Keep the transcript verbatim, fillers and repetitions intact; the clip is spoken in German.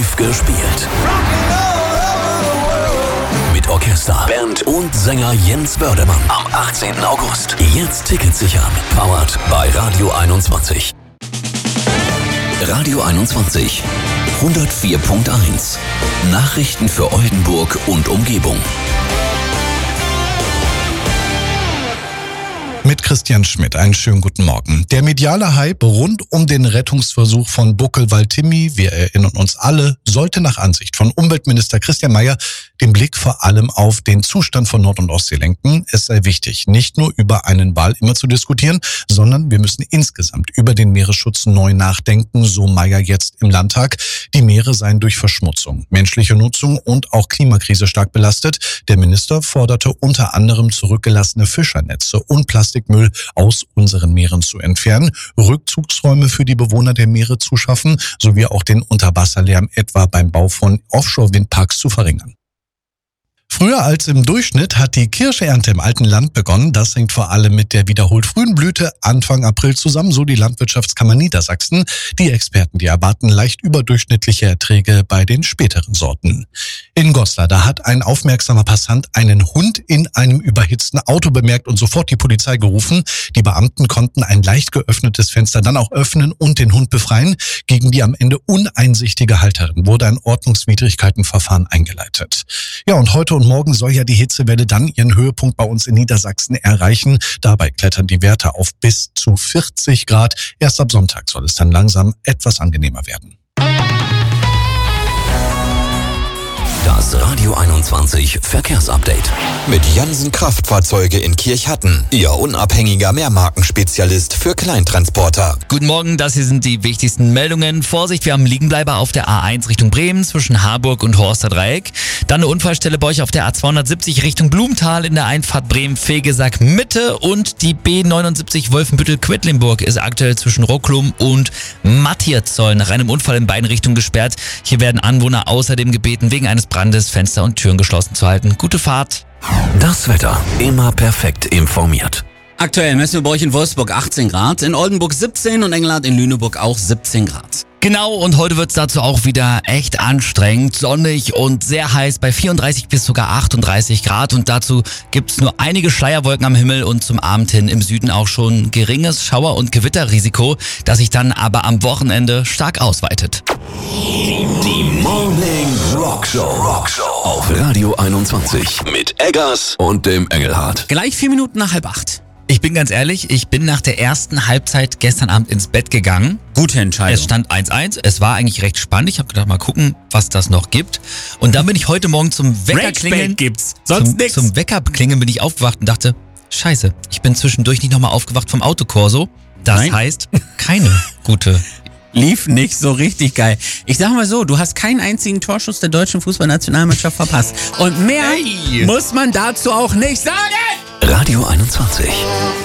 live gespielt. Mit Orchester, Band und Sänger Jens Wördemann am achtzehnten August. Jetzt Tickets sichern. Powered bei Radio einundzwanzig. Radio einundzwanzig. hundertvier Komma eins. Nachrichten für Oldenburg und Umgebung. Mit Christian Schmidt, einen schönen guten Morgen. Der mediale Hype rund um den Rettungsversuch von Buckelwald-Timmi, wir erinnern uns alle, sollte nach Ansicht von Umweltminister Christian Mayer den Blick vor allem auf den Zustand von Nord- und Ostsee lenken. Es sei wichtig, nicht nur über einen Wal immer zu diskutieren, sondern wir müssen insgesamt über den Meeresschutz neu nachdenken, so Mayer jetzt im Landtag. Die Meere seien durch Verschmutzung, menschliche Nutzung und auch Klimakrise stark belastet. Der Minister forderte unter anderem zurückgelassene Fischernetze und Plastikmüll aus unseren Meeren zu entfernen, Rückzugsräume für die Bewohner der Meere zu schaffen, sowie auch den Unterwasserlärm etwa beim Bau von Offshore-Windparks zu verringern. Früher als im Durchschnitt hat die Kirschernte im alten Land begonnen. Das hängt vor allem mit der wiederholt frühen Blüte Anfang April zusammen, so die Landwirtschaftskammer Niedersachsen. Die Experten, die erwarten leicht überdurchschnittliche Erträge bei den späteren Sorten. In Goslar, da hat ein aufmerksamer Passant einen Hund in einem überhitzten Auto bemerkt und sofort die Polizei gerufen. Die Beamten konnten ein leicht geöffnetes Fenster dann auch öffnen und den Hund befreien. Gegen die am Ende uneinsichtige Halterin wurde ein Ordnungswidrigkeitenverfahren eingeleitet. Ja, und heute und morgen soll ja die Hitzewelle dann ihren Höhepunkt bei uns in Niedersachsen erreichen. Dabei klettern die Werte auf bis zu vierzig Grad. Erst ab Sonntag soll es dann langsam etwas angenehmer werden. Das Radio einundzwanzig Verkehrsupdate. Mit Jansen Kraftfahrzeuge in Kirchhatten. Ihr unabhängiger Mehrmarkenspezialist für Kleintransporter. Guten Morgen, das hier sind die wichtigsten Meldungen. Vorsicht, wir haben Liegenbleiber auf der A eins Richtung Bremen zwischen Harburg und Horster Dreieck. Dann eine Unfallstelle bei euch auf der A zweihundertsiebzig Richtung Blumenthal in der Einfahrt Bremen-Fegesack Mitte. Und die B neunundsiebzig Wolfenbüttel-Quedlinburg ist aktuell zwischen Rocklum und Matthiaszoll nach einem Unfall in beiden Richtungen gesperrt. Hier werden Anwohner außerdem gebeten, wegen eines Brandes Fenster und Türen geschlossen zu halten. Gute Fahrt. Das Wetter immer perfekt informiert. Aktuell messen wir bei euch in Wolfsburg achtzehn Grad, in Oldenburg siebzehn und Engelhardt in Lüneburg auch siebzehn Grad. Genau, und heute wird's dazu auch wieder echt anstrengend, sonnig und sehr heiß bei vierunddreißig bis sogar achtunddreißig Grad. Und dazu gibt's nur einige Schleierwolken am Himmel und zum Abend hin im Süden auch schon geringes Schauer- und Gewitterrisiko, das sich dann aber am Wochenende stark ausweitet. Die Morning Rock Show. Rock Show auf Radio einundzwanzig mit Eggers und dem Engelhardt. Gleich vier Minuten nach halb acht. Ich bin ganz ehrlich, ich bin nach der ersten Halbzeit gestern Abend ins Bett gegangen. Gute Entscheidung. Es stand eins eins, es war eigentlich recht spannend. Ich habe gedacht, mal gucken, was das noch gibt. Und dann bin ich heute Morgen zum Weckerklingeln, gibt's, sonst zum, nix. zum Weckerklingeln bin ich aufgewacht und dachte, scheiße, ich bin zwischendurch nicht nochmal aufgewacht vom Autokorso. Das Nein. heißt, keine gute. Lief nicht so richtig geil. Ich sag mal so, du hast keinen einzigen Torschuss der deutschen Fußballnationalmannschaft verpasst. Und mehr Hey. muss man dazu auch nicht sagen. Radio einundzwanzig.